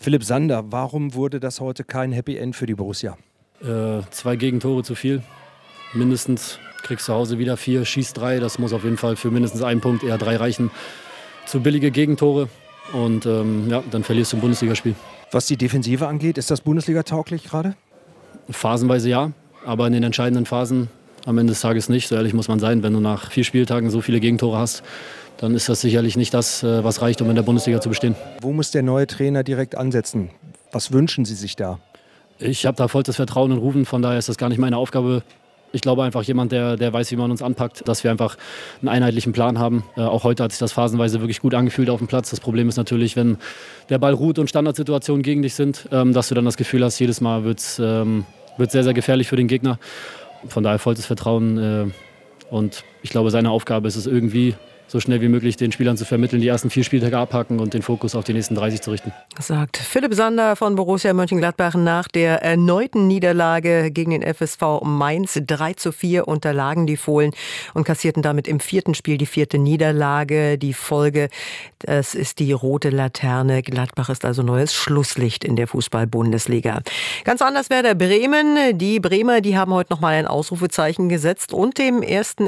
Philipp Sander, warum wurde das heute kein Happy End für die Borussia? 2 Gegentore zu viel. Mindestens kriegst zu Hause wieder 4, schießt 3. Das muss auf jeden Fall für mindestens einen Punkt, eher 3 reichen. Zu billige Gegentore und dann verlierst du ein Bundesligaspiel. Was die Defensive angeht, ist das Bundesliga-tauglich gerade? Phasenweise ja, aber in den entscheidenden Phasen am Ende des Tages nicht. So ehrlich muss man sein, wenn du nach 4 Spieltagen so viele Gegentore hast, dann ist das sicherlich nicht das, was reicht, um in der Bundesliga zu bestehen. Wo muss der neue Trainer direkt ansetzen? Was wünschen Sie sich da? Ich habe da vollstes Vertrauen in Ruven, von daher ist das gar nicht meine Aufgabe. Ich glaube einfach jemand, der weiß, wie man uns anpackt, dass wir einfach einen einheitlichen Plan haben. Auch heute hat sich das phasenweise wirklich gut angefühlt auf dem Platz. Das Problem ist natürlich, wenn der Ball ruht und Standardsituationen gegen dich sind, dass du dann das Gefühl hast, jedes Mal wird sehr, sehr gefährlich für den Gegner. Von daher vollstes Vertrauen und ich glaube, seine Aufgabe ist es irgendwie, so schnell wie möglich den Spielern zu vermitteln, die ersten 4 Spieltage abhaken und den Fokus auf die nächsten 30 zu richten. Sagt Philipp Sander von Borussia Mönchengladbach nach der erneuten Niederlage gegen den FSV Mainz. 3:4 unterlagen die Fohlen und kassierten damit im 4. Spiel die 4. Niederlage. Die Folge, das ist die rote Laterne. Gladbach ist also neues Schlusslicht in der Fußball-Bundesliga. Ganz anders Werder Bremen. Die Bremer, die haben heute nochmal ein Ausrufezeichen gesetzt und dem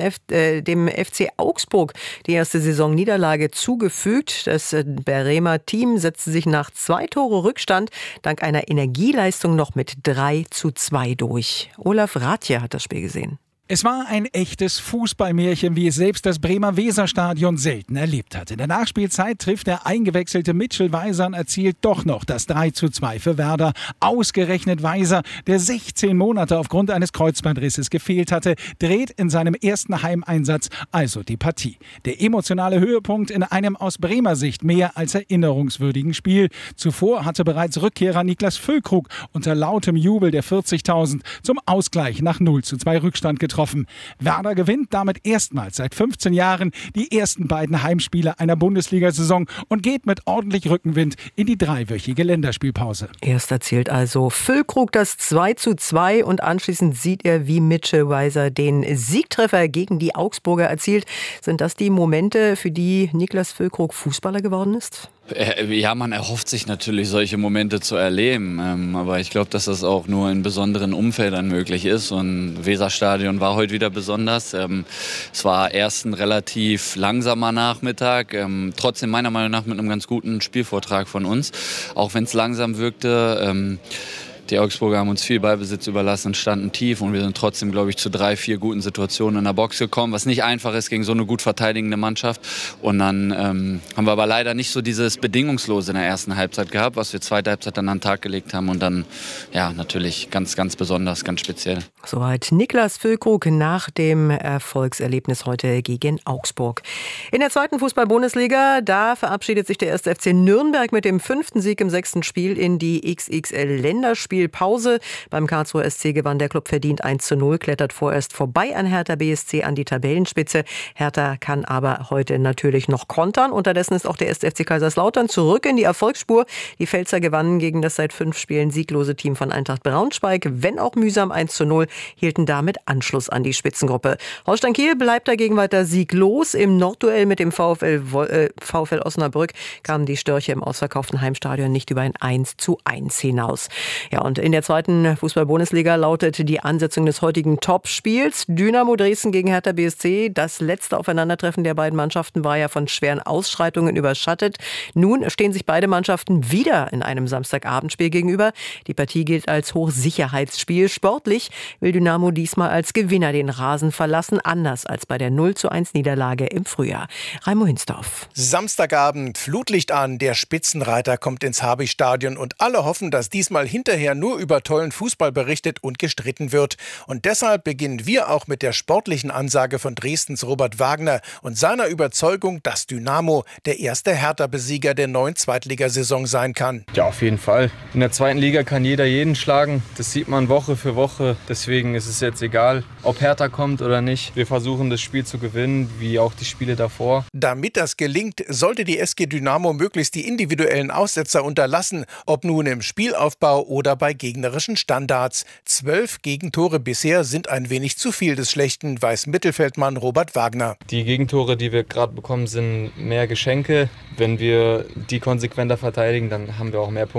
FC Augsburg die erste Saisonniederlage zugefügt. Das Bremer Team setzte sich nach 2 Tore Rückstand dank einer Energieleistung noch mit 3:2 durch. Olaf Rathje hat das Spiel gesehen. Es war ein echtes Fußballmärchen, wie es selbst das Bremer Weserstadion selten erlebt hat. In der Nachspielzeit trifft der eingewechselte Mitchell Weiser und erzielt doch noch das 3:2 für Werder. Ausgerechnet Weiser, der 16 Monate aufgrund eines Kreuzbandrisses gefehlt hatte, dreht in seinem ersten Heimeinsatz also die Partie. Der emotionale Höhepunkt in einem aus Bremer Sicht mehr als erinnerungswürdigen Spiel. Zuvor hatte bereits Rückkehrer Niklas Füllkrug unter lautem Jubel der 40.000 zum Ausgleich nach 0:2 Rückstand getroffen. Werder gewinnt damit erstmals seit 15 Jahren die ersten beiden Heimspiele einer Bundesliga-Saison und geht mit ordentlich Rückenwind in die 3-wöchige Länderspielpause. Erst erzielt also Füllkrug das 2:2 und anschließend sieht er, wie Mitchell Weiser den Siegtreffer gegen die Augsburger erzielt. Sind das die Momente, für die Niklas Füllkrug Fußballer geworden ist? Ja, man erhofft sich natürlich, solche Momente zu erleben. Aber ich glaube, dass das auch nur in besonderen Umfeldern möglich ist. Und Weserstadion war heute wieder besonders. Es war erst ein relativ langsamer Nachmittag. Trotzdem meiner Meinung nach mit einem ganz guten Spielvortrag von uns. Auch wenn es langsam wirkte. Die Augsburger haben uns viel Ballbesitz überlassen, standen tief und wir sind trotzdem, glaube ich, zu 3, 4 guten Situationen in der Box gekommen, was nicht einfach ist gegen so eine gut verteidigende Mannschaft. Und dann haben wir aber leider nicht so dieses Bedingungslose in der ersten Halbzeit gehabt, was wir zweite Halbzeit dann an den Tag gelegt haben und dann, ja, natürlich ganz, ganz besonders, ganz speziell. Soweit Niklas Füllkrug nach dem Erfolgserlebnis heute gegen Augsburg. In der 2. Fußball-Bundesliga, da verabschiedet sich der 1. FC Nürnberg mit dem 5. Sieg im 6. Spiel in die XXL-Länderspielpause. Beim Karlsruher SC gewann der Club verdient 1:0, klettert vorerst vorbei an Hertha BSC an die Tabellenspitze. Hertha kann aber heute natürlich noch kontern. Unterdessen ist auch der 1. FC Kaiserslautern zurück in die Erfolgsspur. Die Pfälzer gewannen gegen das seit 5 Spielen sieglose Team von Eintracht Braunschweig, wenn auch mühsam 1:0, hielten damit Anschluss an die Spitzengruppe. Holstein Kiel bleibt dagegen weiter sieglos. Im Nordduell mit dem VfL Osnabrück kamen die Störche im ausverkauften Heimstadion nicht über ein 1:1 hinaus. Ja, und in der 2. Fußball-Bundesliga lautet die Ansetzung des heutigen Topspiels Dynamo Dresden gegen Hertha BSC. Das letzte Aufeinandertreffen der beiden Mannschaften war ja von schweren Ausschreitungen überschattet. Nun stehen sich beide Mannschaften wieder in einem Samstagabendspiel gegenüber. Die Partie gilt als Hochsicherheitsspiel. Sportlich will Dynamo diesmal als Gewinner den Rasen verlassen, anders als bei der 0:1 Niederlage im Frühjahr. Raimo Hinsdorf. Samstagabend, Flutlicht an, der Spitzenreiter kommt ins Habichtstadion und alle hoffen, dass diesmal hinterher nur über tollen Fußball berichtet und gestritten wird. Und deshalb beginnen wir auch mit der sportlichen Ansage von Dresdens Robert Wagner und seiner Überzeugung, dass Dynamo der erste Hertha-Besieger der neuen Zweitligasaison sein kann. Ja, auf jeden Fall. In der 2. Liga kann jeder jeden schlagen. Das sieht man Woche für Woche. Deswegen ist es jetzt egal, ob Hertha kommt oder nicht. Wir versuchen, das Spiel zu gewinnen, wie auch die Spiele davor. Damit das gelingt, sollte die SG Dynamo möglichst die individuellen Aussetzer unterlassen, ob nun im Spielaufbau oder bei gegnerischen Standards. 12 Gegentore bisher sind ein wenig zu viel des Schlechten, weiß Mittelfeldmann Robert Wagner. Die Gegentore, die wir gerade bekommen, sind mehr Geschenke. Wenn wir die konsequenter verteidigen, dann haben wir auch mehr Punkte.